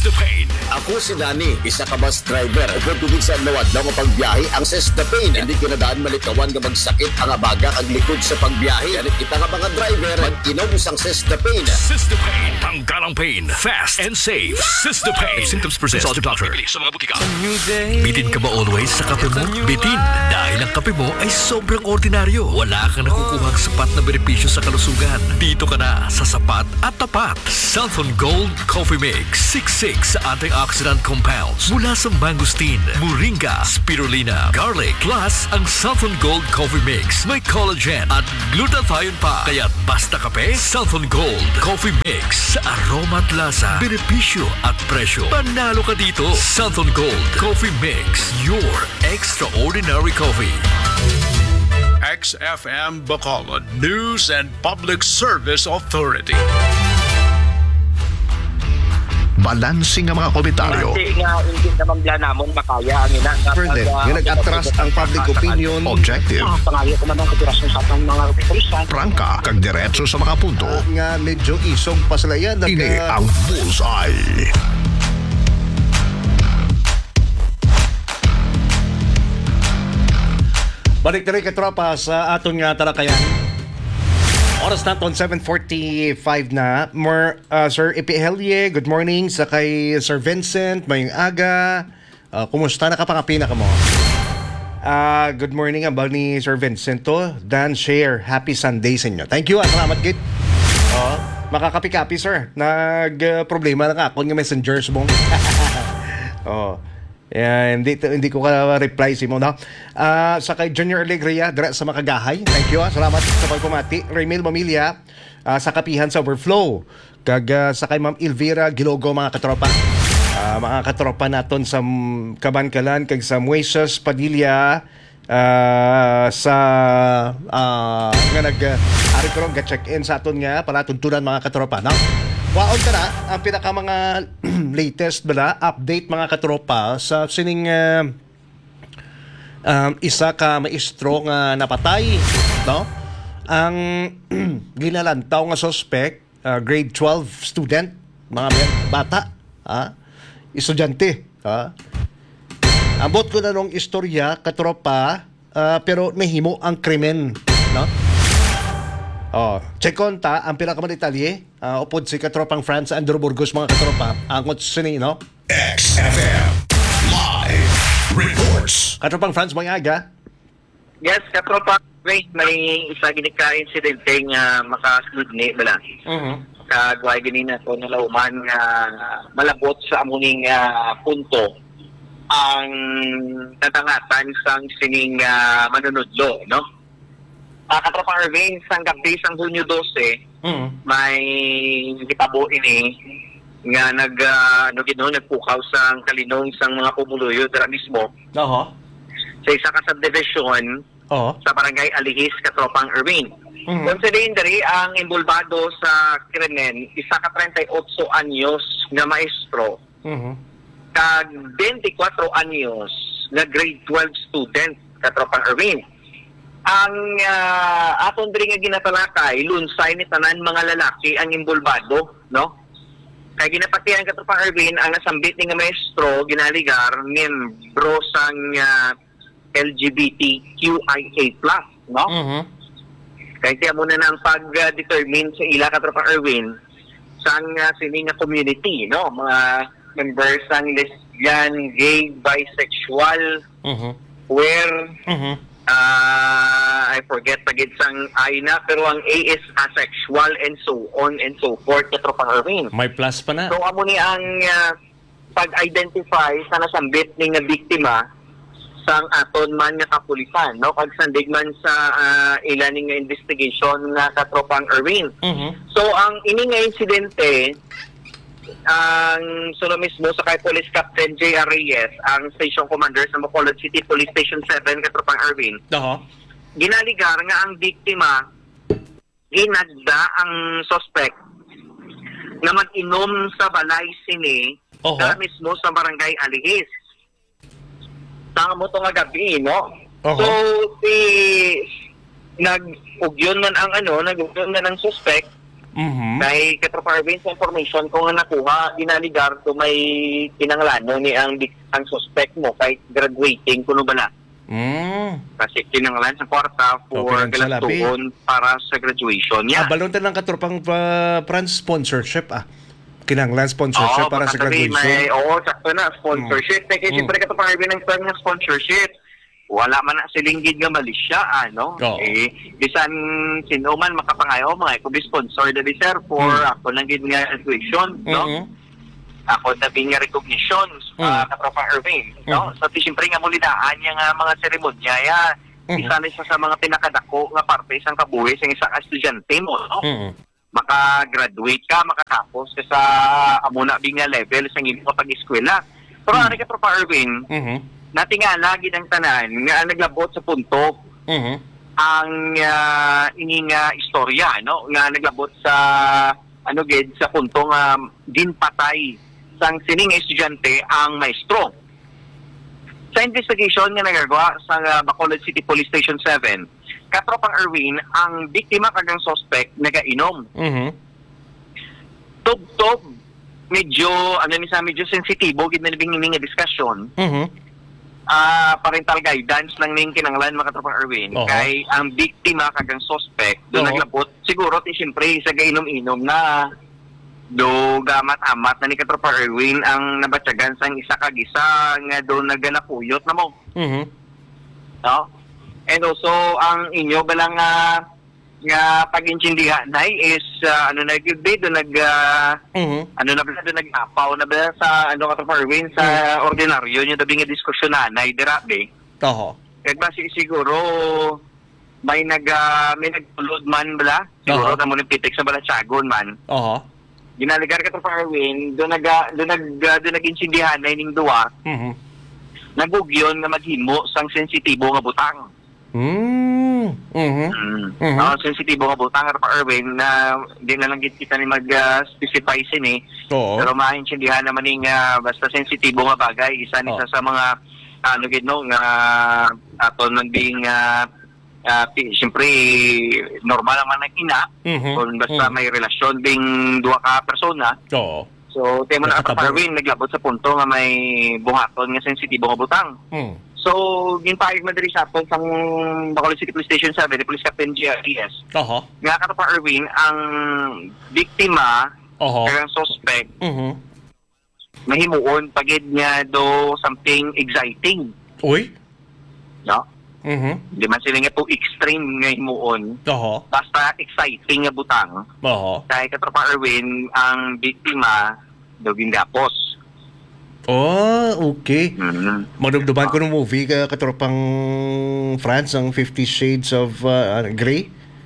Sistapain. Ako si Nani, isa ka bus driver. Ug tubig sa lawad na nga pagbiyahe ang Sistapain. Hindi kinadaan malikawan nga magsakit ang abaga kag likod sa pagbiyahe. Ganit kita nga mga driver, mag-inom sang Sistapain. Sistapain. Tanggalang pain. Fast and safe. Sistapain. If symptoms persist, consult your doctor. Sa mga butika. Bitin ka ba always sa kape mo? Bitin. Dahil ang kape mo ay sobrang ordinaryo. Wala kang nakukuhang sapat na benepisyo sa kalusugan. Dito ka na sa sapat at tapat. Southern Gold Coffee Mix. sixty-six antioxidant compounds mula sa mangosteen, moringa, spirulina, garlic, plus ang Southern Gold Coffee Mix. May collagen at glutathione pa. Kaya basta kape, Southern Gold Coffee Mix. Aroma at lasa, benepisyo at presyo. Panalo ka dito. Southern Gold Coffee Mix. Your extraordinary coffee. X F M Bacolod News and Public Service Authority. Balansing ang mga komentaryo. Kasi nga, hindi naman bla namon makaya ang ina. Further, nga nag-atras ang public opinion. Objective. Ang pangayo ko naman katirasyon sa atang mga pulisan. Prangka, kag diretso sa mga punto. Ah, nga medyo isog pa sila yan. Ini Nag, ang Bullseye. Balik na rin katropa sa aton nga talakayan. Oras naton seven forty-five na. More, uh, Sir Epihelye, good morning. Sa kay Sir Vincent, mayong aga. Uh, kumusta na ka pangapina ka mo? Uh, good morning ang ni Sir Vincent to. Dan Share, happy Sunday sa inyo. Thank you, at salamat git. Oh, makakapi-kapi sir. Nag-problema uh, na ka ako ng messengers mo. Oh. Yeah, hindi hindi ko ka reply si mo no. Uh, sa kay Junior Alegria dire sa Makagahay. Thank you. Ah. Salamat sa pagpamati. Raymel Mamilya uh, sa Kapihan sa Overflow. Kag uh, sa kay Ma'am Elvira Gilogo mga katropa. Uh, mga katropa naton sa Kabankalan kag sa Muesos Padilla uh, sa uh, nga nag uh, ari ko ga check in sa aton nga para tuntunan mga katropa no. Waon ka na ang pinaka mga latest bala update mga katropa sa sining uh, um, isa ka maestro nga napatay no ang ginalantaw nga suspect uh, grade twelve student mga bata ha estudyante ha ambot ko na nung istorya katropa uh, pero nahimo ang krimen no. Oh, check on ta ang pinakamandetalye uh, upod si katropang France Andrew Burgos mga katropa angot sini no X F M Live Reports. Katropang France mga aga. Yes, katropa. Wait, may isa gini ka insidente nga makasunod ni bala. Mhm. Kagway gini na ko nalauman nga malabot sa amuning uh, punto ang tatangatan sang sining uh, manunudlo, no? Uh, Katropang Irving, sang gabi sang Hunyo twelve, Mhm. may gitabo ini nga nag uh, ano gino nagpukaw sang kalinong sang mga pumuluyo dira mismo Oho. sa isa ka subdivision Oho. sa barangay Alihis, Katropang Irving. Mhm. Considering diri ang involvado sa krimen, isa ka thirty-eight anyos nga maestro Mhm. kag twenty-four anyos nga grade twelve student, Katropang Irving. Ang uh, aton diri nga ginatalakay, lunsay ni tanan mga lalaki ang involvado, no? Kay ginapatihan Katropang Irving ang nasambit ni nga maestro ginaligar membro sang uh, L G B T Q I A plus, no? Mhm. Kaya tiya muna ng pag-determine sa ila Katropang Irving sang uh, sining nga community, no? Mga members sang lesbian, gay, bisexual, Mhm. queer, Mhm. uh, I forget pagit sang I na, pero ang A is asexual and so on and so forth, Katropang Irving. May plus pa na. So amo ni ang uh, pag-identify sa nasambit ning nga biktima sang aton man nga kapulisan, no? Kag sandig man sa uh, ilan nga investigation nga Katropang Irving. Mhm. So ang ini nga insidente ang suno mismo sa kay Police Captain J R Reyes, ang Station Commander sa Bacolod City Police Station seven, Katropang Irving. Oho. Ginaligar nga ang biktima ginagda ang suspect na mag-inom sa balay sini Oho. sa mismo sa barangay Alihis. Tama mo to nga gabi, no? Oho. So, si nag-ugyon man ang ano, nag-ugyon man ang suspect Mhm. Kay Katropa Arvin, sa information ko nga nakuha, ginaligar to may kinanglano ni ang, ang suspect mo kay graduating kuno bala. Mm. Kasi kinanglan sa kwarta for Okay, salapi. galantuon para sa graduation niya. Ah, balon lang katropang uh, France sponsorship ah. Kinanglan sponsorship Oo, para sa baka sabi, graduation. May, oo, sakto na, sponsorship. Mm. Kaya Mm. siyempre Katropa Arvin ang term ng sponsorship. Wala man na silinggid nga mali siya, ano? Oo. Eh, bisan sino man makapangayo, mga ko sponsor na di sir for Mm. ako lang gid nga graduation, no? Mhm. Ako sabi nga recognitions, Mm. uh, Katropa Irving, no? Mm. So, siyempre nga mulidaan niya nga mga seremonya, ya, Mm. isa na siya sa mga pinakadako nga parte sa kabuhi sa isang estudyante mo, no? Mhm. Maka-graduate ka, makatapos ka sa amuna bing nga level sa ngipin mo pag-eskwela. Pero Mm. ano Katropa Irving, Mhm. natingala gid ang tanan nga naglabot sa punto Mhm. ang uh, ining uh, istorya, no? Nga naglabot sa ano gid sa punto nga ginpatay sang sining estudyante ang maestro. Sa investigation nga nagagawa sa uh, Bacolod City Police Station seven, Katropang Erwin, ang biktima kagang suspect nagainom. Mhm. Tub-tub, medyo, ano ni sa medyo sensitibo, gid na nabing nga discussion. Mhm. Ah, parental guidance lang ning kinanglan mga Katropang Erwin. Oo. Kay ang biktima kagang suspect, doon Oo. naglabot, siguro ti siyempre sa gainom-inom na do gamat-amat na ni Katropang Erwin ang nabatyagan sang isa kag isa nga doon naganapuyot na mo. Mhm. No? And also, ang inyo balang nga nga pag-intindihan na is ah, ano na gyud do nag ah, Mhm. ano na ba doon nag-apaw na ba sa ano Katropang Erwin sa ordinaryo nyo dabi nga diskusyon na na idirabe. Oho. Kaya ba si- siguro may nag ah, may nagtulod man bala siguro Oo. na mo ni pitik sa balatsagon man. Oho. Ginaligar ka to Erwin, do nag ah, do nag ah, do nag-insindihan na ining duwa, Mhm. nagugyon nga maghimo sang sensitibo nga butang. Mm. Mhm. Mm. Mhm. Ah, sensitibo nga butang ka Erwin na di na lang gid kita ni mag-specify sin eh. Oo. Pero maintindihan naman ning ah, basta sensitibo nga bagay, isa ni Oh. sa sa mga ano gid no nga aton man being uh, uh, siyempre normal naman ang ina Mhm. kung basta Mhm. may relasyon ding duha ka persona. Oo. So, tema na Nakatabo. ka Erwin, naglabot sa punto nga may buhaton nga sensitibo nga butang. Mm. So, ginpahig man diri sa aton sang Bacolod City Police Station seven, ni Police Captain G R E S. Oho. Nga ka pa Erwin, ang biktima, Oho. kaya ang suspect, Mhm. mahimuon pagid nga do something exciting, Uy. no? Mhm. Di man sila nga po extreme nga himuon, Oho. basta exciting nga butang. Oho. Kaya Katropa Erwin, ang biktima do gindapos. Oh, okay. Mm. Madumduman ko ng movie ka katropang France, ang Fifty Shades of uh, Grey.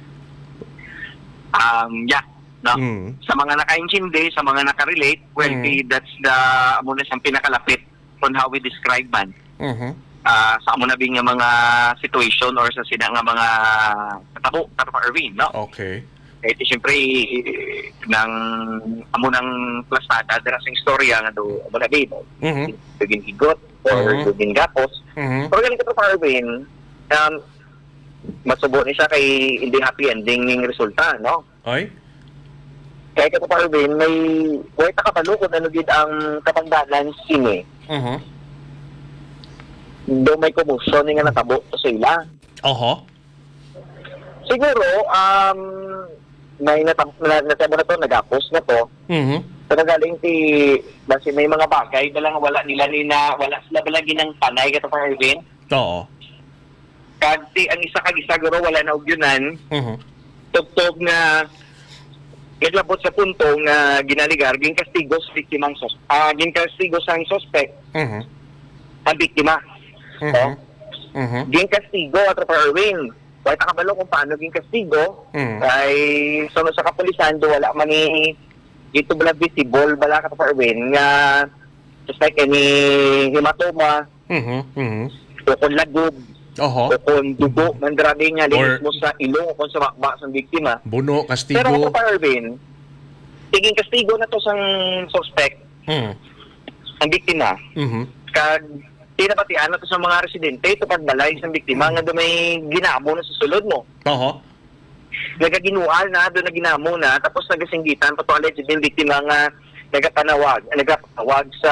Um, yeah. No? Mm. Sa mga nakaintindi, sa mga nakarelate, well, Mm. eh, that's the, amo na siyang pinakalapit on how we describe man. Mhm. Ah, sa amo na bing nga mga situation or sa sina nga mga katabo, Katropa Erwin, no? Okay. Eh, di siyempre, eh, ng amo ng plastada, dara sa istorya nga do, amo na babe, Mhm. dugin higot, or Mhm. dugin gapos. Mhm. Pero galing Katropa Erwin, um, masubo ni siya kay hindi happy ending ng resulta, no? Ay. Kaya Katropa Erwin, may way takapalo kung ano gid ang katangdanan sini. Mhm. Do may commotion nga natabo sa sila. Oho. Siguro, um, may natab na, natabo na to, nagapos na to. Mhm. Pero galing ti, basi may mga bagay, dalang wala nila ni na, wala sila balagi ng panay, Katropa Erwin. Oo. Kagti, ang isa kag isa, guro, wala na ugyunan. Mhm. Tugtog na, naglabot sa punto nga ginaligar, ginkastigo sa biktimang sos, ah, ginkastigo sa suspect, Mhm. ang biktima. Mhm. So, Mhm. ginkastigo, Katropa Erwin. Wala takabalo kung paano ginkastigo, Mhm. ay sunod sa kapulisan, do wala man ni dito bala visible, bala Katropa Erwin, nga just like any hematoma, Mhm. Mhm. o kung lagod, Oho. o kung dugo, mandrabi nga, linis Or- mo sa ilong, o kung sa makba sa biktima. Buno, Pero kastigo. Katropa Erwin, tiging kastigo na to sang suspect, Mhm. ang biktima, Mhm. kag tinapatian na to sa mga residente, ito pagbalay sa biktima, nga do may ginamo na sa sulod mo. Oho. nagaginual na, doon na ginamo na, tapos nagasinggitan, pato alleged din biktima nga nagapanawag, nagapanawag sa,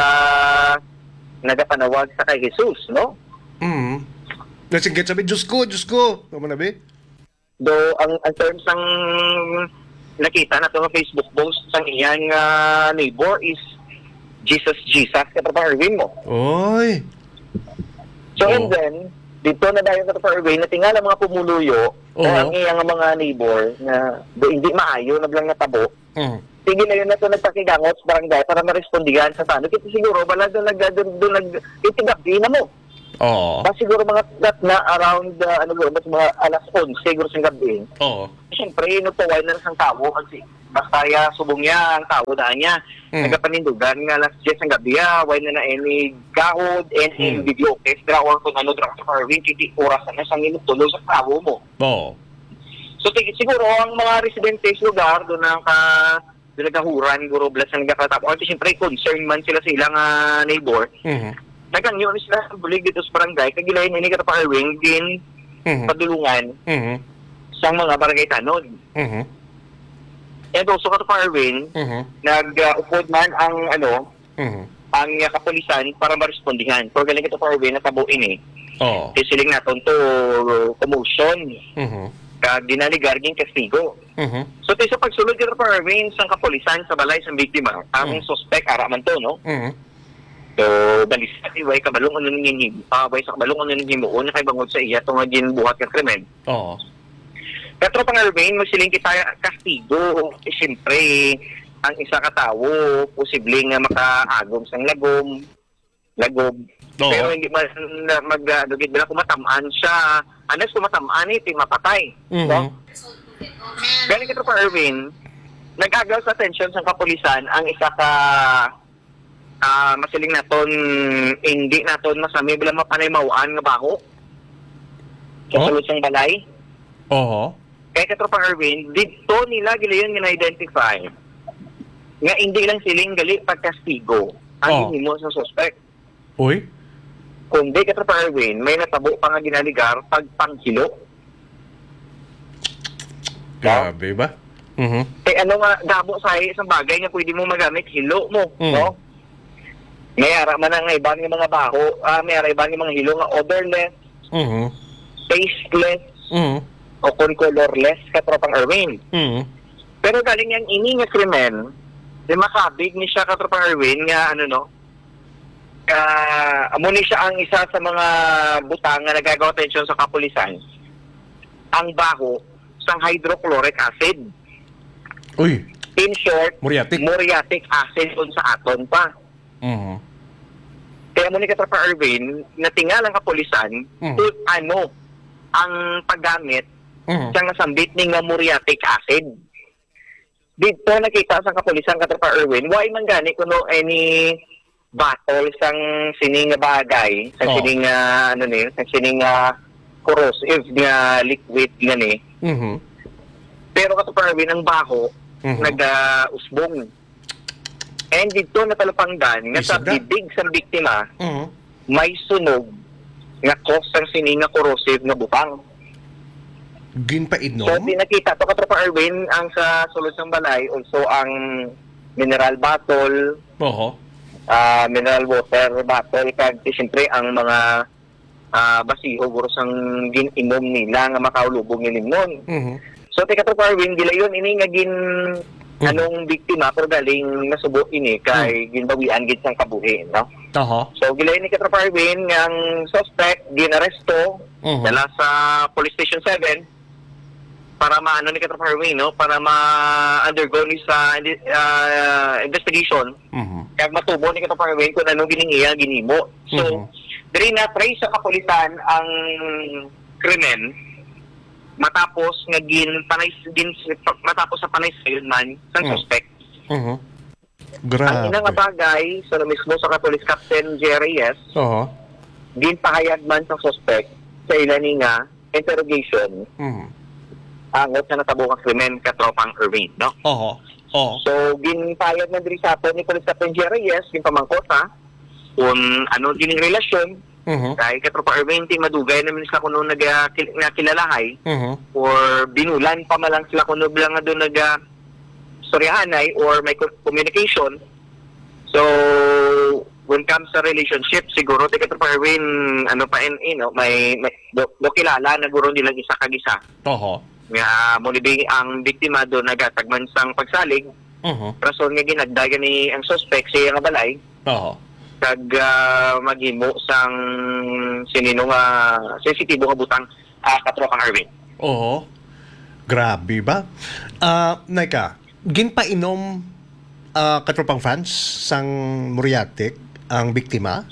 nagapanawag sa kay Jesus, no? Mm. Nasinggit sabi, Diyos ko, Diyos ko. Ano na, be? Do ang, ang terms ng nakita na ito sa Facebook post ng iyang uh, neighbor is Jesus, Jesus, katropa Erwin mo. Oy. So, Oh. and then, dito na dahil katropa Erwin, natingala mga pumuluyo, Oo. o ang iyang mga neighbor na do, hindi maayo, nablang natabo. Mm. Sige na yun na ito nagpakigangot sa barangay para marespondihan sa tanong. Kasi siguro, wala doon nag, doon, doon nag, itigabdi na mo. Oo. Basta siguro mga that na around, uh, ano ba, mga alas eleven, siguro sa gabi. Oo. Siyempre, nutuway na ng tao kasi basta ya subong niya ang tao na niya. Mm. Nagapanindugan nga alas ten ang gabi, ah, way na na any gahod, any Mm. video orchestra or kung ano, drama sa Harvey, kiti oras na siyang inutulo sa tao mo. Oo. So, tig- siguro, ang mga residente sa lugar, doon ang ka, doon nagahuran, siguro, blas ang nagkakatapo. Kasi siyempre, concern man sila sa ilang uh, neighbor. Mhm. Naganyo na sila sa bulig dito sa barangay, kagilayin ini ka pa Erwin, din Mhm. padulungan Mhm. sa mga barangay tanod. Mhm. And also ka pa Erwin, Mhm. nag-upod man ang ano, Mhm. ang uh, kapulisan para marespondihan. Pero galing ito pa Erwin, natabuin eh. Oo. Kisiling natin to commotion, Mhm. kag dinaligarging kastigo. Mhm. So, tayo sa pagsulod dito pa Erwin, sa kapulisan sa balay sa biktima, ang Mm. suspect, ara man to, no? Mhm. So, balista, way kabalong ano nang himo, ah, way sa kabalong ano nang himo, una kay bangod sa iya, itong naging buhat ng krimen. Oo. Katro pang Erwin, magsiling kita kastigo. Eh, siyempre, ang isa ka tao, posibleng nga makaagom sang lagom, lagob. Oo. Pero hindi man na mag-dugid na kumatamaan siya. Unless kumatamaan, ito mapatay. Mhm. No? Galing katro pang Erwin, nag-agaw sa atensyon sa kapulisan ang isa ka ah masiling naton hindi naton masami bilang mapanay mawaan nga baho sa Oh? sulod sang balay. Oo. Kaya katropang Erwin, dito nila gilayon nga na-identify nga hindi lang siling gali pagkastigo ang Oh. himo sa suspect. Uy. Kundi katropang Erwin, may natabo pa nga ginaligar pagpanghilo. Grabe ba? Mhm. Kaya ano nga, gabo sa isang bagay nga pwede mo magamit, hilo mo. Mm. No? May ara man ang iba ng mga baho, ah, may ara iba ng mga hilo nga odorless, Mhm. tasteless, Mhm. o kung colorless katropang Erwin. Mhm. Pero galing yung ini nga krimen, di makabig ni siya katropang Erwin nga ano no, uh, amo ni siya ang isa sa mga butang nga nagagawa atensyon sa kapulisan. Ang baho sang hydrochloric acid. Uy. In short, Muriatic. muriatic acid dun sa aton pa. Mhm. Kaya mo ni katropang Erwin, natingal ang kapulisan, Mm. kung ano ang paggamit Mhm. siyang nasambit ni nga muriatic acid. Dito nakita sa kapulisan katropa Erwin, why man gani kuno any battle sang sining nga bagay, sang Oh. sining nga ano ni, sang sining nga corrosive nga liquid nga ni. Mhm. Pero katropa Erwin ang baho Mhm. nag-usbong. And dito natalapangdan nga sa Isog na. bibig sang biktima Mhm. may sunog nga cause sang sining nga corrosive nga butang. Ginpainom? So, di nakita to katropa Erwin ang sa sulod ng balay, also ang mineral bottle, Oo. ah, mineral water bottle, kag siyempre ang mga ah, basiho guro sang gininom nila nga makaulubog ni nimnon. Mhm. So, ti katropa Erwin, gilayon ini nga gin Mm. anong biktima pero galing nasubo ini kay ginbawian gid sang kabuhi, no? Aha. So, gilayon ni katropa Erwin nga ang suspect ginaresto Mhm. dala sa Police Station seven para maano ni Katropa Erwin, no? Para ma-undergo ni sa uh, investigation. Mhm. Kaya matubo ni Katropa Erwin kung anong giningiya, ginimo. So, Mhm. diri na trace sa kapulisan ang krimen matapos nga gin panay gin matapos sa panay man sa Mm. suspect. Mhm. Ang Grabe. ina nga bagay sa mismo sa Police Captain Jerry Reyes, Oo. gin pahayag man sa suspect sa ilan ni nga interrogation Mhm. angot sa natabo nga krimen katropang Erwin, no? Oo. Oo. So, ginpayag na diri sa aton ni Police Captain Jerry Reyes, ginpamangkot ha, kung ano din yung relasyon Mhm. Kay Katropa Erwin, ting madugay naman sila kuno nag nakilalahay Mhm. or binulan pa man lang sila kuno bilang nga doon nag uh, storyahanay or may co- communication. So, when comes sa relationship, siguro ti Katropa Erwin, ano pa in, you know, may, may do, do kilala na guro nilang isa kag isa. Oho. Nga mo ang biktima do nagatagman sang pagsalig. Mhm. Rason nga ginagdagan ni ang suspect siya nga balay. Oho. Kag uh, maghimo sang sinino nga sensitibo nga butang uh, Katropa Erwin. Oo. Grabe ba? Ah, Naika, ginpainom uh, katropang fans sang Muriatic ang biktima?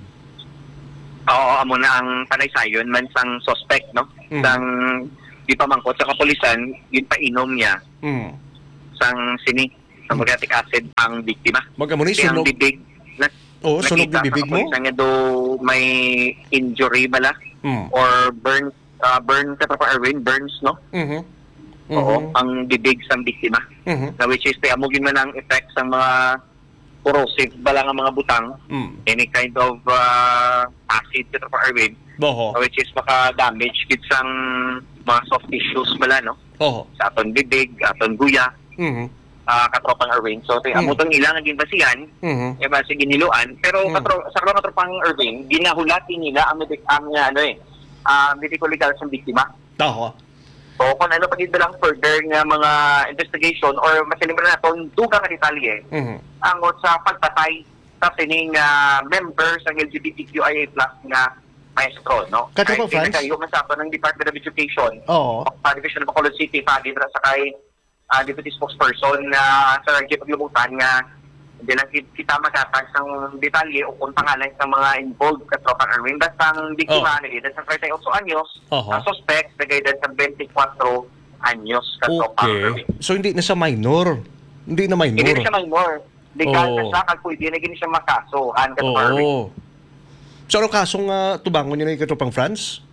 Oo, amo na ang panaysayon man sang suspect, no? Mm. Sang di pa mangkot sa kapulisan, yun pa inom niya Mm. sang sini sa muriatic acid ang biktima. Magamo ni Kaya ang sunog. bibig na Oo, sunog nakita ni bibig sa mo. kapulisan nga do may injury bala Mm. or burn uh, burn ka pa Erwin, burns, no? Mhm. Oo, Mhm. ang bibig sang biktima. Mhm. Na which is te amugin man ang effect sa mga corrosive bala nga mga butang, Mm. any kind of uh, acid ka pa Erwin, Oho. which is maka-damage kit sang mga soft tissues bala, no? Oho. Sa aton bibig, aton guya, Mhm. uh, katropang Erwin. So, te, Mm. amutong ilang naging basihan, Mhm. eh, basi giniluan. Pero Mm. katro, sa mga katropang Erwin, ginahulati nila ang, medik, ang uh, ano eh, uh, medical legal sa biktima. Oho. So, kung ano pag lang further nga mga investigation or masilimbre na itong dugang nga detalye, Mhm. angot sa pagtatay sa sining uh, members ng L G B T Q I A plus nga maestro, no? Katropa Kahit Franz? kayo masapo ng Department of Education, Oo. sa Division of Bacolod City, pagi na sa kay uh, Deputy Spokesperson na sa Rangkip Paglumutan nga hindi lang kita magatag sang detalye o kung pangalan sa mga involved katropa Erwin. Basta ang biktima Oh. na edad sa thirty-eight anyos, Oho. ang suspect na edad sa twenty-four anyos katropa Erwin. Okay. So hindi na siya minor. Hindi na minor. Hindi na siya minor. Legal na Oo. siya, kag pwede na gini siya makasuhan katropa Erwin. Oo. So ano kasong uh, tubangon niya na yung katropang France?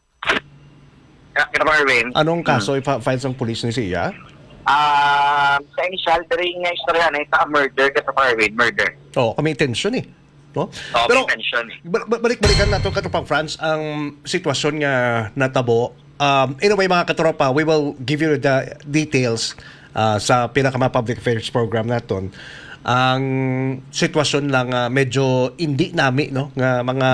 Katropa Erwin. Anong kaso ipa-file sa police ni siya? Ah, sa initial, dari nga istorya na ito, murder katropa Erwin, murder. Oo, kami intention eh. No? So, Pero may tension eh. ba- ba- balik-balikan nato katropang France ang sitwasyon nga natabo. Um, anyway mga katropa, we will give you the details uh, sa pinakama public affairs program naton. Ang sitwasyon lang uh, medyo hindi nami no nga mga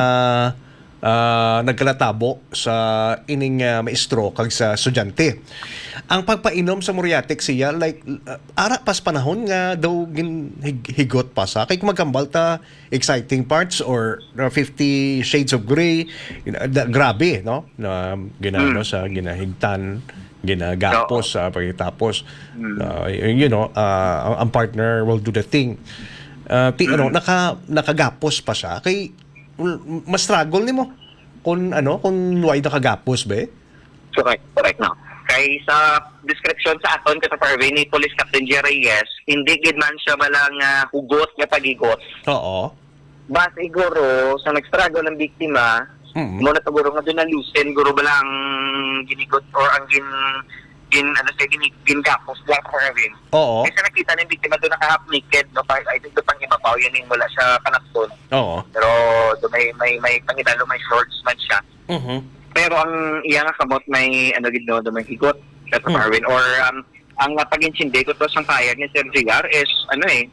uh, nagkalatabo sa ining uh, maestro kag sa estudyante. Ang pagpainom sa Muriatic siya like uh, ara pas panahon nga daw gin, hig, higot pa sa kay kumagambal ta exciting parts or uh, Fifty Shades of Grey uh, da, grabe no na ginano sa ginahigtan ginagapos sa pagkatapos uh, you know uh, ang partner will do the thing uh, ti, ano naka nakagapos pa siya kay mas struggle nimo kung ano kung why nakagapos ba eh? Correct, correct no. Kay sa description sa aton katropa Erwin ni Police Captain Jerry Reyes, hindi gid man siya malang uh, hugot nga pagigot. Oo. Bas siguro sa nag-struggle ng biktima, Mm. mo na siguro nga doon na loosen, guro ba lang ginigot or ang gin gin ano sa gin gingapos lang for Erwin. Oo. Kasi nakita ng biktima doon naka half naked, no? I think doon pang ibabaw yan yung wala siya kanakton. Oo. Pero doon may may may pangitalo may shorts man siya. Mhm. Pero ang iya nga kamot may ano gid no, do may higot sa Hmm. Erwin or um, ang pag-insindi ko to sa payag ni Sir J R is ano eh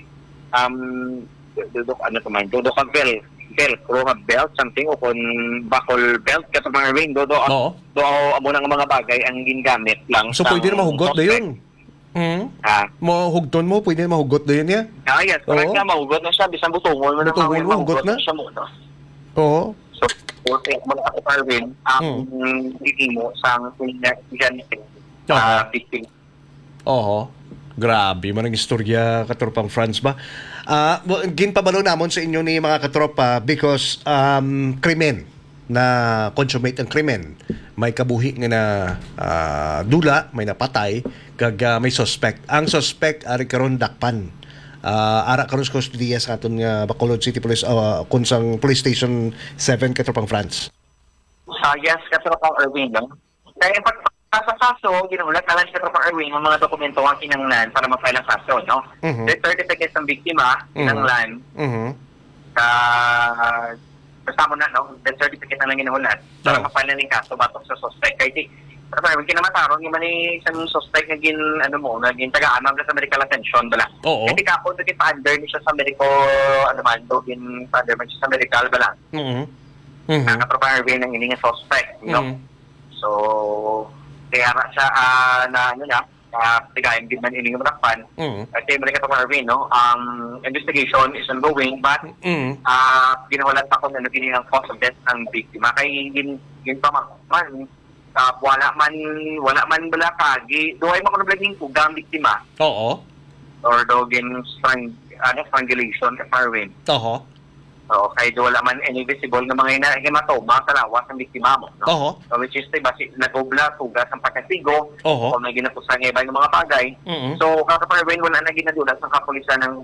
um dudok ano to man dudok ang belt velcro nga belt something o kun buckle belt ka sa mga Erwin do do Oo. do amo nga mga bagay ang gingamit lang So sa pwede na mahugot na suspect. yun. Mhm. Ah, Mahugton mo, pwede na mahugot na yun ya. ah yes, correct Oo. nga mahugot na siya bisan butungon mo na Butungon mo, hugot na. siya mo no. Oo. So, okay, mga ako Erwin, ang hindi mo sa pinag-ganit sa victim. Oo. Grabe man ang istorya katropang France ba? Ah, uh, ginpabalo namon sa inyo ni mga katropa because um krimen na consummate ang krimen. May kabuhi nga na ah, dula, may napatay kag ah, may suspect. Ang suspect ari karon dakpan. Uh, ara karon sa kustudiya sa aton nga Bacolod City Police uh, kunsang Police Station seven katropang France. Ah, yes, katropa Erwin, no? Kaya pag sa kaso, ginulat na lang si katropa Erwin ang mga dokumento ang kinanglan para ma-file ang kaso, no? Mhm. The certificates ng biktima, kinanglan, Mhm. sa basta mo na, no? Death certificate na lang ginahulat. Para Oo. mapala ng kaso batok sa suspect. Kaya di, pero parang kinamatarong yung mani isang suspect na gin, ano mo, na gin taga-amam sa medical attention, bala. Oo. Hindi ka po, naging pa-under ni siya sa medical, ano man, do, gin pa-under man siya sa medical, bala. Mhm. Mhm. Nakaprepare rin ng ining suspect, you know? Mhm. So, kaya na siya, ah, na, ano na, uh, tigayan din man ining rakpan. Mhm. At yung medical prepare no? Um, investigation is ongoing, but, Mhm. ah, ginawalan pa kung ano gini ang cause of death ng biktima. Kaya gin, gin pa man, ah, wala man, wala man bala kagi, do ay makunabлагing kugang biktima, Oo. or do gin strang, ano, strangulation, kaparwin. Oo. So, kaya do wala man any visible na mga ina- hematoma sa lawas ng biktima mo. No? Oo. So, which is, diba, si, nagobla, tugas ang pagkasigo, Oo. o may ginapusan ng iba ng mga bagay. Mhm. So, kakaparwin, wala na ginadulas ng kapulisan ng